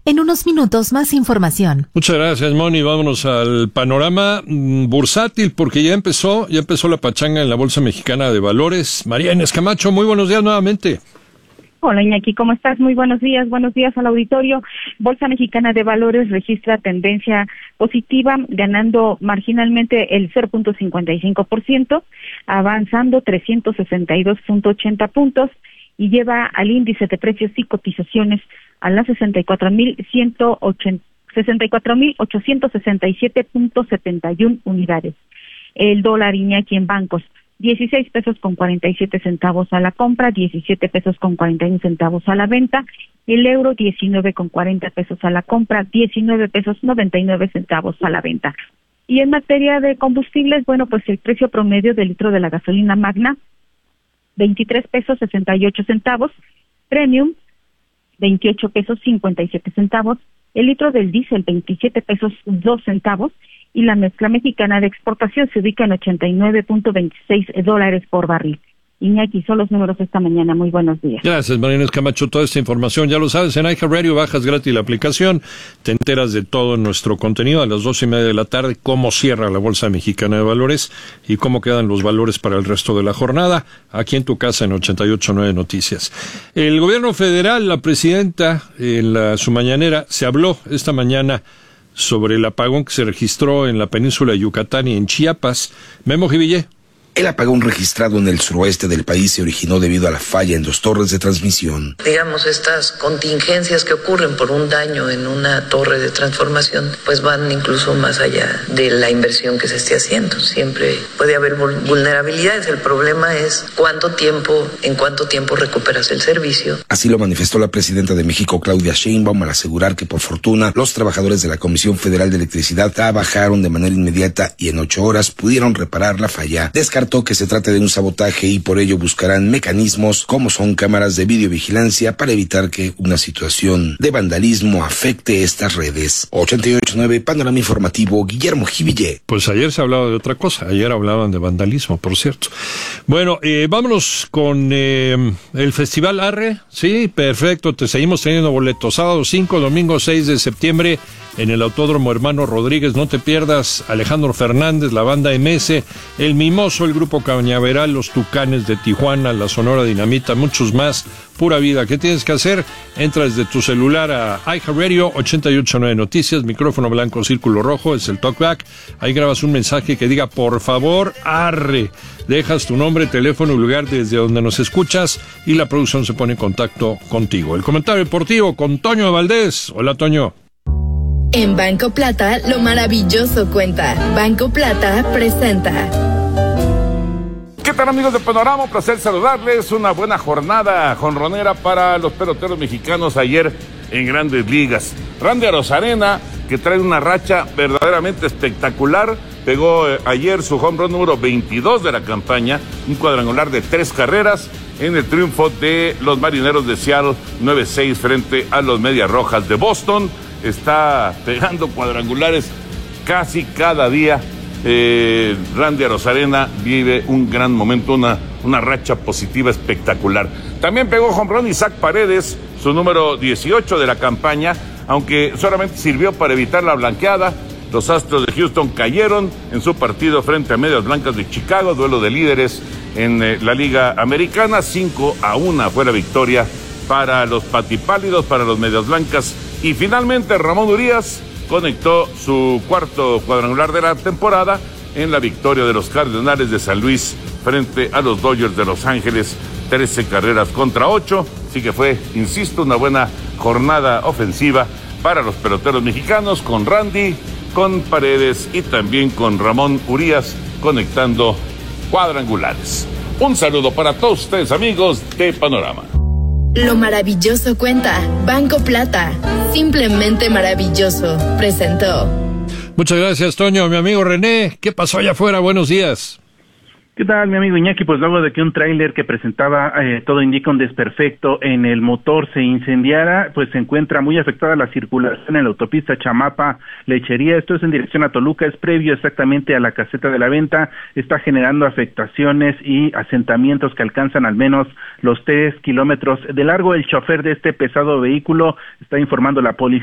En unos minutos más información. Muchas gracias, Moni. Vámonos al panorama bursátil porque ya empezó la pachanga en la Bolsa Mexicana de Valores. María Inés Camacho, muy buenos días nuevamente. Hola Iñaki, ¿cómo estás? Muy buenos días al auditorio. Bolsa Mexicana de Valores registra tendencia positiva, ganando marginalmente el 0.55%, avanzando 362.80 puntos y lleva al índice de precios y cotizaciones a las 64.867.71 unidades. El dólar, Iñaki, en bancos, 16 pesos con 47 centavos a la compra, 17 pesos con 41 centavos a la venta. El euro, 19 con 40 pesos a la compra, 19 pesos 99 centavos a la venta. Y en materia de combustibles, bueno, pues el precio promedio del litro de la gasolina magna, 23 pesos 68 centavos, premium, 28 pesos 57 centavos, el litro del diésel, 27 pesos 2 centavos, y la mezcla mexicana de exportación se ubica en $89.26 por barril. Iñaki, son los números esta mañana. Muy buenos días. Gracias, María Inés Camacho. Toda esta información, ya lo sabes, en iHeartRadio bajas gratis la aplicación, te enteras de todo nuestro contenido a las 2:30 de la tarde, cómo cierra la Bolsa Mexicana de Valores y cómo quedan los valores para el resto de la jornada, aquí en tu casa en 88.9 Noticias. El gobierno federal, la presidenta, en su mañanera, se habló esta mañana sobre el apagón que se registró en la península de Yucatán y en Chiapas. Memo Jivillé. El apagón registrado en el suroeste del país se originó debido a la falla en 2 torres de transmisión. Digamos, estas contingencias que ocurren por un daño en una torre de transformación, pues van incluso más allá de la inversión que se esté haciendo. Siempre puede haber vulnerabilidades. El problema es en cuánto tiempo recuperas el servicio. Así lo manifestó la presidenta de México, Claudia Sheinbaum, al asegurar que por fortuna los trabajadores de la Comisión Federal de Electricidad trabajaron de manera inmediata y en 8 horas pudieron reparar la falla. Descartó que se trate de un sabotaje y por ello buscarán mecanismos como son cámaras de videovigilancia para evitar que una situación de vandalismo afecte estas redes. 88.9 Panorama Informativo, Guillermo Jivillé. Pues ayer se hablaba de otra cosa, ayer hablaban de vandalismo, por cierto. Bueno, vámonos con el Festival Arre. Sí, perfecto, te seguimos teniendo boletos. Sábado 5, domingo 6 de septiembre en el Autódromo Hermano Rodríguez. No te pierdas Alejandro Fernández, la banda MS, El Mimoso, el Grupo Cañaveral, Los Tucanes de Tijuana, la Sonora Dinamita, muchos más. Pura vida. ¿Qué tienes que hacer? Entra desde tu celular a iHeartRadio, 88.9 Noticias, micrófono blanco, círculo rojo, es el talkback. Ahí grabas un mensaje que diga, por favor, arre. Dejas tu nombre, teléfono y lugar desde donde nos escuchas y la producción se pone en contacto contigo. El comentario deportivo con Toño Valdés. Hola, Toño. En Banco Plata, lo maravilloso cuenta. Banco Plata presenta. ¿Qué tal, amigos de Panorama? Un placer saludarles. Una buena jornada jonronera para los peloteros mexicanos ayer en Grandes Ligas. Randy Arozarena, que trae una racha verdaderamente espectacular, pegó ayer su home run número 22 de la campaña, un cuadrangular de 3 carreras en el triunfo de los Marineros de Seattle 9-6 frente a los Medias Rojas de Boston. Está pegando cuadrangulares casi cada día. Randy Arozarena vive un gran momento, una racha positiva espectacular. También pegó home run Isaac Paredes, su número 18 de la campaña, aunque solamente sirvió para evitar la blanqueada. Los Astros de Houston cayeron en su partido frente a Medias Blancas de Chicago, duelo de líderes en la Liga Americana. 5-1 fue la victoria para los patipálidos, para los Medias Blancas. Y finalmente Ramón Urias conectó su 4º cuadrangular de la temporada en la victoria de los Cardenales de San Luis frente a los Dodgers de Los Ángeles, 13 carreras contra 8, así que fue, insisto, una buena jornada ofensiva para los peloteros mexicanos, con Randy, con Paredes y también con Ramón Urias conectando cuadrangulares. Un saludo para todos ustedes, amigos de Panorama. Lo maravilloso cuenta. Banco Plata. Simplemente maravilloso. Presentó. Muchas gracias, Toño. Mi amigo René, ¿qué pasó allá afuera? Buenos días. ¿Qué tal, mi amigo Iñaki? Pues luego de que un tráiler que presentaba todo indica un desperfecto en el motor se incendiara, pues se encuentra muy afectada la circulación en la autopista Chamapa-Lechería. Esto es en dirección a Toluca, es previo exactamente a la caseta de la venta. Está generando afectaciones y asentamientos que alcanzan al menos los 3 kilómetros de largo. El chofer de este pesado vehículo está informando a la policía